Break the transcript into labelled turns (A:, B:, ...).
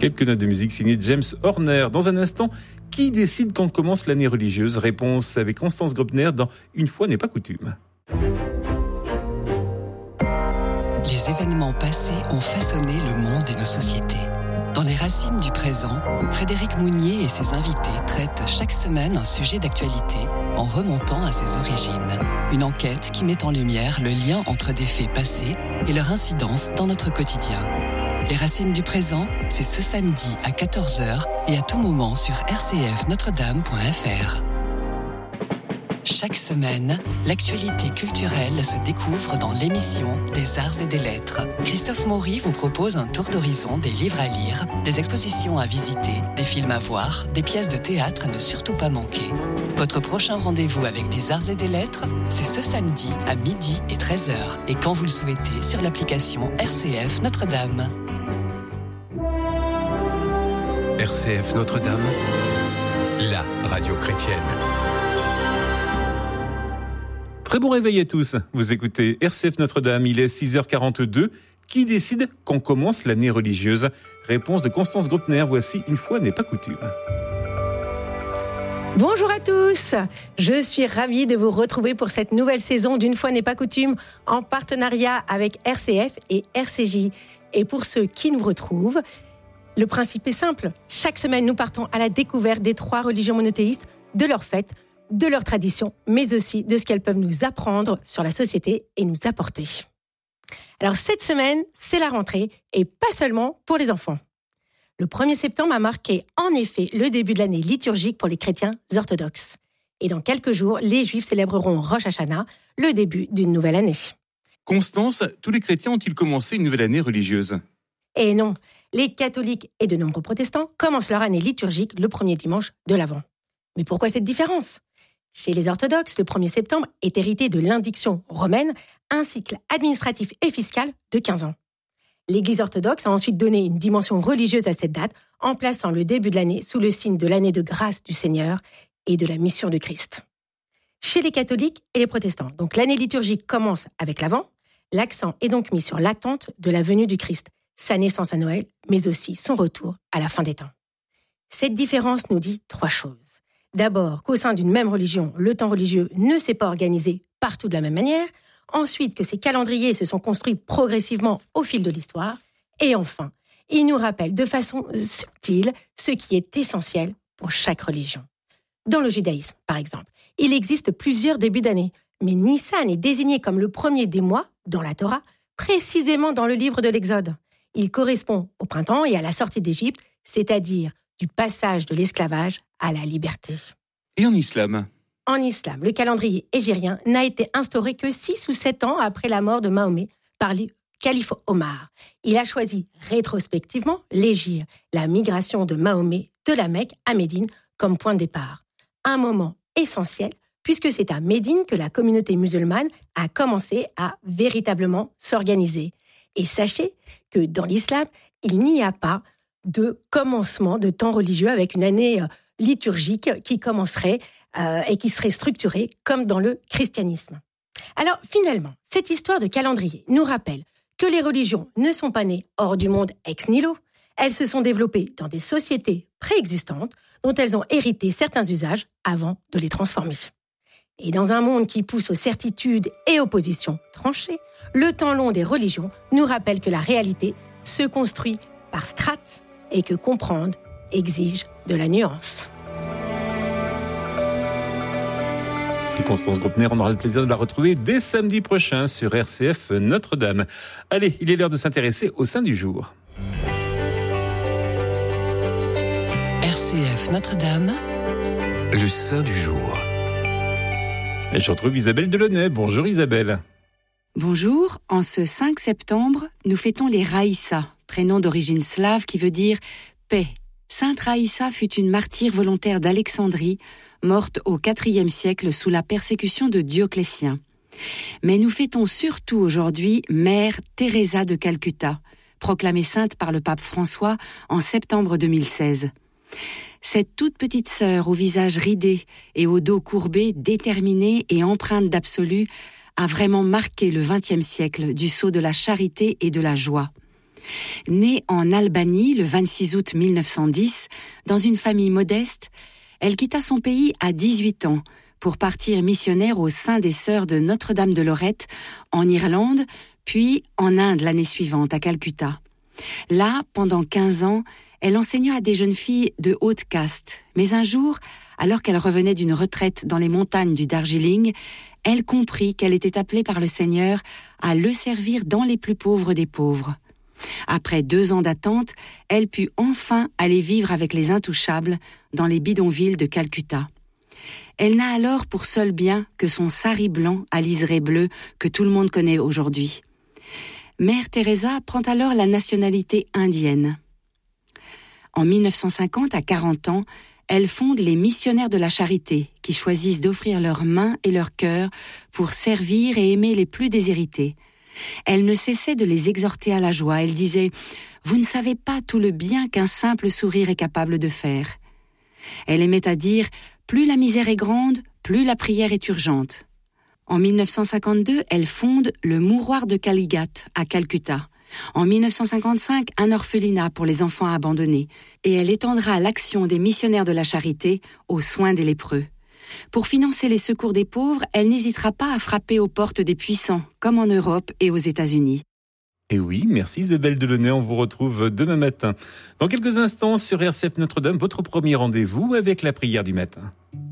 A: Quelques notes de musique signées James Horner. Dans un instant, qui décide quand commence l'année religieuse? Réponse avec Constance Grobner dans Une fois n'est pas coutume.
B: Les événements passés ont façonné le monde et nos sociétés. Dans les racines du présent, Frédéric Mounier et ses invités traitent chaque semaine un sujet d'actualité en remontant à ses origines. Une enquête qui met en lumière le lien entre des faits passés et leur incidence dans notre quotidien. Les racines du présent, c'est ce samedi à 14h et à tout moment sur rcfnotredame.fr. Chaque semaine, l'actualité culturelle se découvre dans l'émission des Arts et des Lettres. Christophe Maury vous propose un tour d'horizon des livres à lire, des expositions à visiter, des films à voir, des pièces de théâtre à ne surtout pas manquer. Votre prochain rendez-vous avec des Arts et des Lettres, c'est ce samedi à midi et 13h et quand vous le souhaitez sur l'application RCF Notre-Dame.
C: RCF Notre-Dame, la radio chrétienne.
A: Très bon réveil à tous. Vous écoutez RCF Notre-Dame, il est 6h42. Qui décide qu'on commence l'année religieuse? Réponse de Constance Grobner, voici Une fois n'est pas coutume.
D: Bonjour à tous, je suis ravie de vous retrouver pour cette nouvelle saison d'Une fois n'est pas coutume en partenariat avec RCF et RCJ. Et pour ceux qui nous retrouvent, le principe est simple. Chaque semaine, nous partons à la découverte des 3 religions monothéistes, de leurs fêtes, de leurs traditions, mais aussi de ce qu'elles peuvent nous apprendre sur la société et nous apporter. Alors cette semaine, c'est la rentrée et pas seulement pour les enfants. Le 1er septembre a marqué en effet le début de l'année liturgique pour les chrétiens orthodoxes. Et dans quelques jours, les Juifs célébreront Rosh Hashanah, le début d'une nouvelle année.
A: Constance, tous les chrétiens ont-ils commencé une nouvelle année religieuse?
D: Et non, les catholiques et de nombreux protestants commencent leur année liturgique le premier dimanche de l'Avent. Mais pourquoi cette différence? Chez les orthodoxes, le 1er septembre est hérité de l'indiction romaine, un cycle administratif et fiscal de 15 ans. L'Église orthodoxe a ensuite donné une dimension religieuse à cette date en plaçant le début de l'année sous le signe de l'année de grâce du Seigneur et de la mission de Christ. Chez les catholiques et les protestants, donc l'année liturgique commence avec l'Avent, l'accent est donc mis sur l'attente de la venue du Christ, sa naissance à Noël, mais aussi son retour à la fin des temps. Cette différence nous dit 3 choses. D'abord, qu'au sein d'une même religion, le temps religieux ne s'est pas organisé partout de la même manière. Ensuite, que ces calendriers se sont construits progressivement au fil de l'histoire. Et enfin, il nous rappelle de façon subtile ce qui est essentiel pour chaque religion. Dans le judaïsme, par exemple, il existe plusieurs débuts d'année. Mais Nissan est désigné comme le premier des mois, dans la Torah, précisément dans le livre de l'Exode. Il correspond au printemps et à la sortie d'Égypte, c'est-à-dire du passage de l'esclavage à la liberté.
A: Et en islam?
D: En islam, le calendrier hégirien n'a été instauré que 6 ou 7 ans après la mort de Mahomet par le calife Omar. Il a choisi rétrospectivement l'hégire, la migration de Mahomet de la Mecque à Médine comme point de départ. Un moment essentiel puisque c'est à Médine que la communauté musulmane a commencé à véritablement s'organiser. Et sachez que dans l'islam, il n'y a pas de commencement de temps religieux avec une année liturgique qui commencerait et qui serait structurée comme dans le christianisme. Alors finalement, cette histoire de calendrier nous rappelle que les religions ne sont pas nées hors du monde ex nihilo. Elles se sont développées dans des sociétés préexistantes dont elles ont hérité certains usages avant de les transformer. Et dans un monde qui pousse aux certitudes et aux positions tranchées, le temps long des religions nous rappelle que la réalité se construit par strates et que comprendre exige de la nuance.
A: Et Constance Grobner, on aura le plaisir de la retrouver dès samedi prochain sur RCF Notre-Dame. Allez, il est l'heure de s'intéresser au saint du jour.
B: RCF Notre-Dame,
C: le saint du jour.
A: Et je retrouve Isabelle Delaunay. Bonjour Isabelle.
E: Bonjour, en ce 5 septembre, nous fêtons les Raïssa, prénom d'origine slave qui veut dire « paix ». Sainte Raïssa fut une martyre volontaire d'Alexandrie, morte au IVe siècle sous la persécution de Dioclétien. Mais nous fêtons surtout aujourd'hui Mère Teresa de Calcutta, proclamée sainte par le pape François en septembre 2016. Cette toute petite sœur au visage ridé et au dos courbé, déterminée et empreinte d'absolu, a vraiment marqué le XXe siècle du sceau de la charité et de la joie. Née en Albanie le 26 août 1910, dans une famille modeste, elle quitta son pays à 18 ans pour partir missionnaire au sein des Sœurs de Notre-Dame de Lorette, en Irlande, puis en Inde l'année suivante, à Calcutta. Là, pendant 15 ans, elle enseigna à des jeunes filles de haute caste. Mais un jour, alors qu'elle revenait d'une retraite dans les montagnes du Darjeeling, elle comprit qu'elle était appelée par le Seigneur à le servir dans les plus pauvres des pauvres. Après 2 ans d'attente, elle put enfin aller vivre avec les intouchables dans les bidonvilles de Calcutta. Elle n'a alors pour seul bien que son sari blanc à liseré bleu que tout le monde connaît aujourd'hui. Mère Teresa prend alors la nationalité indienne. En 1950, à 40 ans, elle fonde les Missionnaires de la Charité, qui choisissent d'offrir leurs mains et leur cœur pour servir et aimer les plus déshérités. Elle ne cessait de les exhorter à la joie. Elle disait « Vous ne savez pas tout le bien qu'un simple sourire est capable de faire. » Elle aimait à dire « Plus la misère est grande, plus la prière est urgente. » En 1952, elle fonde le Mouroir de Kaligat à Calcutta. En 1955, un orphelinat pour les enfants abandonnés. Et elle étendra l'action des Missionnaires de la Charité aux soins des lépreux. Pour financer les secours des pauvres, elle n'hésitera pas à frapper aux portes des puissants, comme en Europe et aux États-Unis.
A: Et oui, merci Isabelle Delaunay, on vous retrouve demain matin. Dans quelques instants sur RCF Notre-Dame, votre premier rendez-vous avec la prière du matin.